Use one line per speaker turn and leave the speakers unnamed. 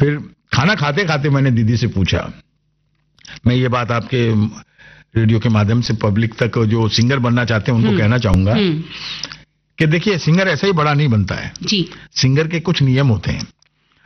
फिर खाना खाते खाते मैंने दीदी से पूछा, मैं ये बात आपके रेडियो के माध्यम से पब्लिक तक जो सिंगर बनना चाहते हैं उनको कहना चाहूंगा कि देखिए, सिंगर ऐसा ही बड़ा नहीं बनता है
जी।
सिंगर के कुछ नियम होते हैं।